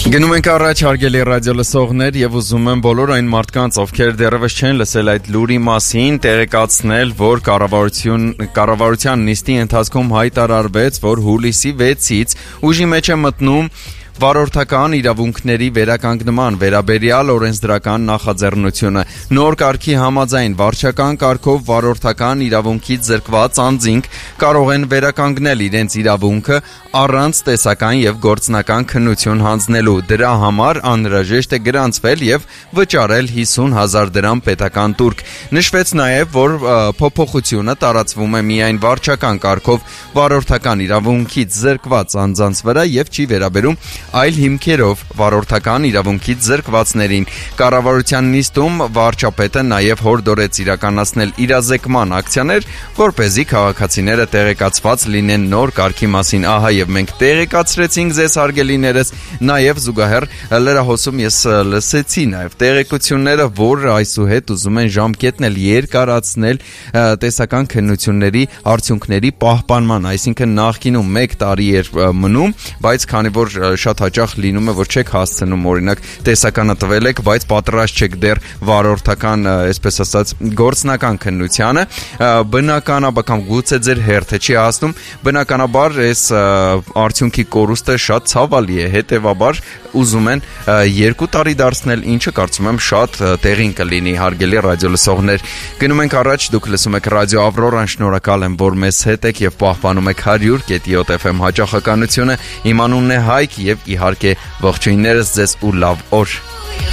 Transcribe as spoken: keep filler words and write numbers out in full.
Գնում ենք առաջ, հարգելի ռադիո լսողներ, եւ ուզում եմ բոլոր այն մարդկանց, ովքեր դեռևս չեն լսել այդ լուրի մասին, տեղեկացնել, որ կառավարություն կառավարության նիստի ընթացքում հայտարարվեց, որ հուլիսի վեցից ուժի մեջ է մտնում վարորդական իրավունքների վերականգնման վերաբերյալ օրենսդրական նախաձեռնությունը։ Նոր կարգի համաձայն վարչական կարգով վարորդական իրավունքից զրկված անձինք կարող են վերականգնել իրենց իրավունքը առանց տեսական եւ գործնական քննություն հանձնելու։ Դրա համար անհրաժեշտ է գրանցվել եւ վճարել հիսուն հազար դրամ պետական տուրք։ Նշվեց նաեւ, որ փոփոխությունը տարածվում է միայն վարչական կարգով վարորդական իրավունքից զրկված անձանց վրա եւ չի վերաբերում այլ հիմքերով վարորդական իրավունքից զրկվածներին։ Կառավարության նիստում վարչապետը նաև հորդորեց իրականացնել իրազեկման ակցիաներ, որպեսզի քաղաքացիները տեղեկացված լինեն նոր կարգի մասին։ Ահա եւ մենք տեղեկացրեցինք ձեզ, հարգելիներս, նաև զուգահեռ լրահոսում ես լսեցի նաև տեղեկությունները, որ այսուհետ ուզում են ժամկետն էլ երկարացնել տեսական քննությունների արդյունքների պահպանման, այսինքն նախկինում մեկ տարի էր մնում, բայց քանի որ շատ հաճախ լինում է, որ չեք հասցնում, օրինակ տեսականը տվել եք, բայց պատրաստ չեք դեռ վարորդական, այսպես ասած, գործնական քննությանը, բնականաբար կամ գուցե ձեր հերթը չի հասնում, բնականաբար այս արդյունքի կորուստը շատ ցավալի է, հետևաբար ուզում են երկու տարի դարձնել, ինչը կարծում եմ շատ տեղին կլինի, հարգելի ռադիո լսողներ։ Գնում ենք առաջ, դուք լսում եք ռադիո Ավրորան, շնորհակալ եմ, որ մեզ հետ եք եւ պահպանում եք հարյուր կետի յոթ էֆ էմ հաճախականությունը։ Իմ անունն է Հայկ եւ իհարկե ողջույններս ձեզ ու լավ օր։